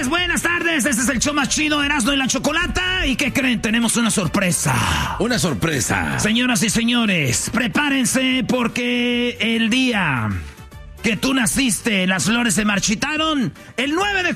buenas tardes. Este es el show más chido, Erasmo y la Chocolata. ¿Y qué creen? Tenemos una sorpresa. Una sorpresa. Señoras y señores, prepárense porque el día que tú naciste, las flores se marchitaron. El 9 de